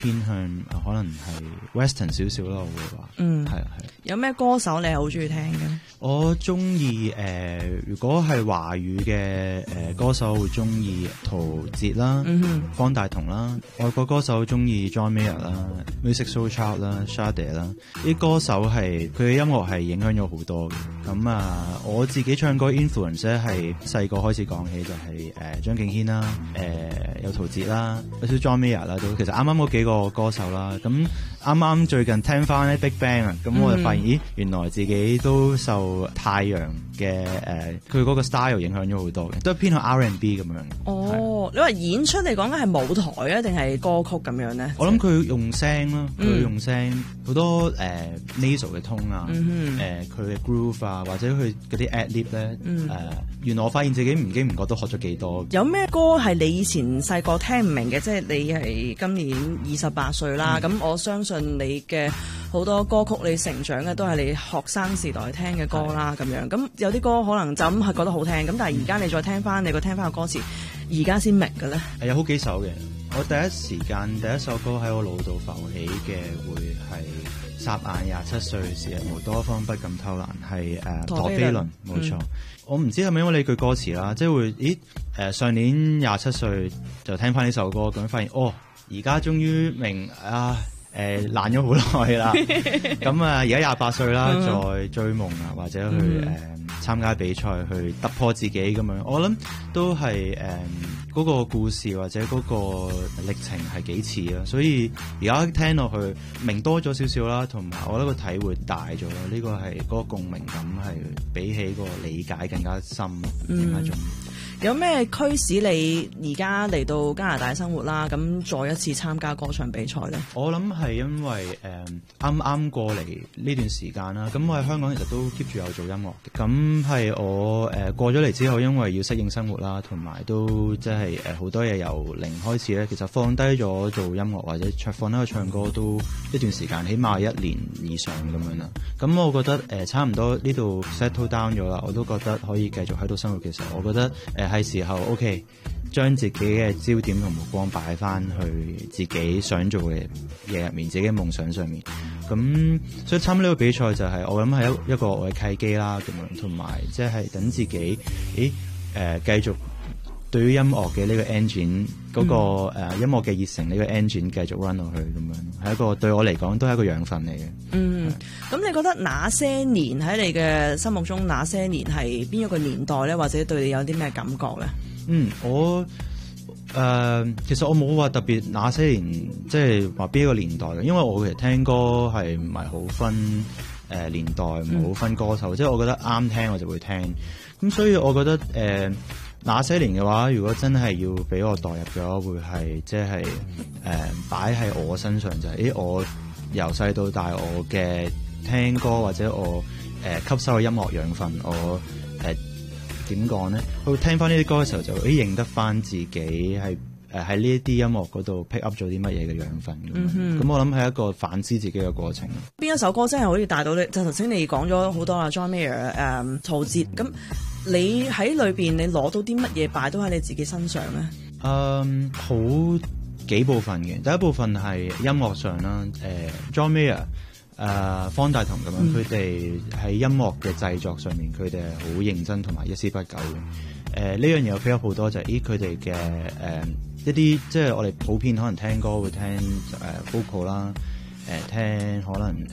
偏向可能係 Western 少少啦，我會話。係。 有咩歌手你係好中意聽嘅？ 我中意如果係華語嘅歌手，會中意陶喆啦、方大同啦。外國歌手中意 John Mayer 啦、Music Soul Child 啦、Sade 啦。啲歌手係佢嘅音樂係影響咗好多嘅。咁我自己唱歌 influence 咧係細個開始講起，就係張敬軒啦、有陶喆啦、有少 John Mayer 啦，都其實啱啱嗰幾個歌手啦。咁啱啱最近聽翻咧 Big Bang 啊，咁我就發現咦，原來自己都受太陽嘅佢嗰個 style 影響咗好多嘅，都係偏向 R&B 咁樣。你話演出嚟講緊係舞台啊，定係歌曲咁樣咧？我諗佢用聲啦，佢用聲好多nasal 嘅 tone 啊，佢嘅 groove 啊，或者佢嗰啲 ad-lib 咧，原來我發現自己唔經唔覺都學咗幾多。有咩歌係你以前細個聽唔明嘅？即係你係今年28歲啦，咁我相信你嘅好多歌曲你成長嘅都係你學生時代聽嘅歌啦，咁樣。咁有啲歌可能就咁係覺得好聽，咁但係而家你再聽翻你聽翻個歌詞，而家先明嘅咧。 有好幾首嘅，我第一首歌喺我腦度浮起嘅會係霎眼27歲，時日無多方，不敢偷懶，係陀飛輪，冇錯。我唔知係咪因為呢句歌詞啦，即係會上年27歲就聽翻呢首歌，咁發現而家終於明爛咗好耐啦，咁而家28歲啦，再追夢啊，或者去參加比賽，去突破自己咁樣，我諗都係嗰個故事或者嗰個歷程係幾似啊，所以而家聽落去明多咗少少啦，同埋我覺得個體會大咗啦，呢個係嗰個共鳴感係比起個理解更加深，更加重要。 有咩驅使你而家嚟到加拿大生活啦？咁再一次參加歌唱比賽咧？ 我諗係因為啱啱過嚟呢段時間啦，咁我喺香港其實都 keep 住有做音樂嘅，咁係我過咗嚟之後，因為要適應生活啦，同埋都即係好多嘢由零開始咧，其實放低咗做音樂或者放低咗唱歌都一段時間，起碼1年以上咁樣啦。咁我覺得差唔多呢度 settle down 咗啦，我都覺得可以繼續喺度生活嘅時候，我覺得係時候 OK， 將自己嘅焦點同目光擺翻去自己想做嘅嘢入面，自己嘅夢想上面。咁所以參加呢個比賽就係我諗係一個我嘅契機啦，咁樣同埋即係等自己繼續對於音樂嘅呢個 engine 嗰個音樂嘅熱誠呢個 engine 繼續 run 落去咁樣，係一個對我嚟講都係一個養分嚟嘅。 咁你覺得那些年喺你嘅心目中，那些年係邊一個年代咧？或者對你有啲咩感覺咧？ 我其實我冇話特別那些年，即係話邊一個年代嘅，因為我其實聽歌係唔係好分年代，唔係好分歌手，即係我覺得啱聽我就會聽。咁所以我覺得那些年嘅話，如果真係要俾我代入嘅話，會係即係擺喺我身上就係我由細到大我嘅聽歌或者我吸收嘅音樂養分，我點講咧？我聽翻呢啲歌嘅時候就認得翻自己係喺呢一啲音樂嗰度 pick up 咗啲乜嘢嘅養分咁。我諗係一個反思自己嘅過程。 邊一首歌真係可以帶到你？就頭先你講咗好多啦 ，John Mayer、陶喆咁。你喺裏邊，你攞到啲乜嘢擺到喺你自己身上咧？ 好幾部分嘅。第一部分係音樂上啦，John Mayer、方大同咁樣，佢哋喺音樂嘅製作上面，佢哋係好認真同埋一絲不苟嘅。呢樣嘢我 pick up 好多就係佢哋嘅一啲，即係我哋普遍可能聽歌會聽vocal 啦，聽可能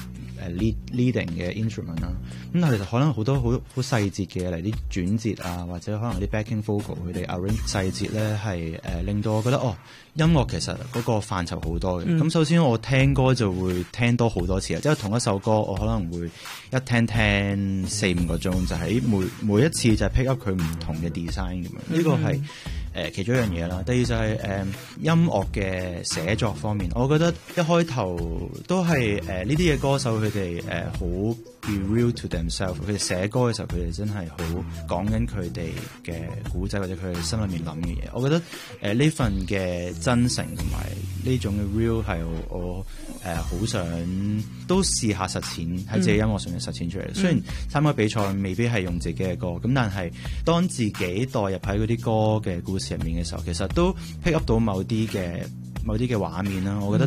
leading 嘅 instrument 啦，咁但係其實可能好多好細節嘅嚟啲轉節啊，或者可能啲 backing vocal 佢哋 arrange 細節咧係令到我覺得音樂其實嗰個範疇好多嘅。咁首先我聽歌就會聽多好多次啊，即係同一首歌我可能會一聽4-5個鐘，就係每一次就係 pick up 佢唔同嘅 design 咁樣。呢個係其中一樣嘢啦。第二就係音樂嘅寫作方面，我覺得一開頭都係呢啲嘅歌手佢哋好 be real to themselves， 佢哋寫歌嘅時候佢哋真係好講緊佢哋嘅故仔或者佢哋心裏面諗嘅嘢。我覺得呢份嘅真誠同埋呢種嘅 real 係我好想都試下實踐喺自己音樂上面實踐出嚟。雖然參加比賽未必係用自己嘅歌，咁但係當自己代入喺嗰啲歌嘅故事入面嘅時候，其實都 pick up 到某啲嘅某啲嘅畫面啦，我覺得